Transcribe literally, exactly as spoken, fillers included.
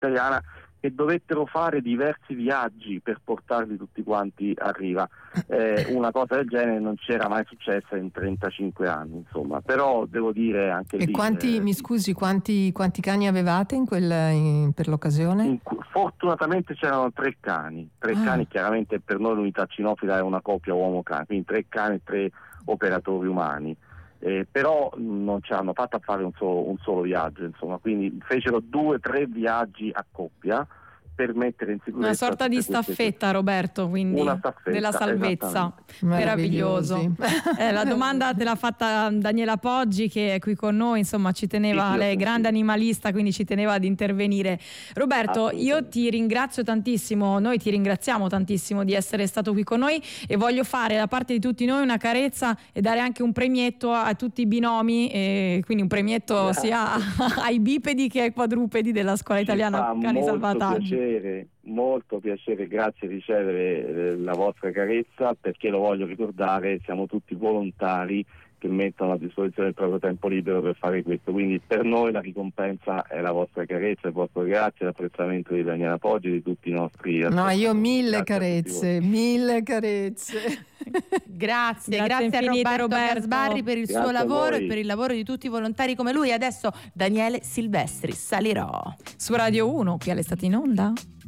italiana, che dovettero fare diversi viaggi per portarli tutti quanti a riva. Eh, una cosa del genere non c'era mai successa in trentacinque anni, insomma. Però devo dire anche e lì... quanti, eh, mi scusi, quanti, quanti cani avevate in quel, in, per l'occasione? in, fortunatamente c'erano tre cani. Tre Ah. cani, chiaramente per noi l'unità cinofila è una coppia uomo-cane, quindi tre cani e tre operatori umani. Eh, però non ci hanno fatto a fare un solo, un solo viaggio, insomma, quindi fecero due, tre viaggi a coppia per mettere in sicurezza una sorta di tutte queste- staffetta, Roberto, quindi Una staffetta, della salvezza. esattamente. Meraviglioso. Meravigliosi. Eh, la domanda te l'ha fatta Daniela Poggi, che è qui con noi, insomma ci teneva, Sì, sì, lei è sì, grande sì. animalista, quindi ci teneva ad intervenire. Roberto, io ti ringrazio tantissimo, noi ti ringraziamo tantissimo di essere stato qui con noi e voglio fare da parte di tutti noi una carezza e dare anche un premietto a tutti i binomi, e quindi un premietto Grazie. sia ai bipedi che ai quadrupedi della Scuola Ci Italiana fa Cani molto Salvataggi. piacere, molto piacere, grazie di ricevere eh, la vostra carezza, perché lo voglio ricordare, siamo tutti volontari che mettono a disposizione il proprio tempo libero per fare questo, quindi per noi la ricompensa è la vostra carezza, il vostro grazie, l'apprezzamento di Daniela Poggi e di tutti i nostri No, io mille Grazie a tutti carezze, mille carezze. Grazie, Grazie grazie, infinite, a Roberto, Roberto. Gasbarri per il Grazie suo a lavoro voi. e per il lavoro di tutti i volontari come lui. Adesso Daniele Silvestri, Salirò. Su Radio uno, qui all'estate in onda.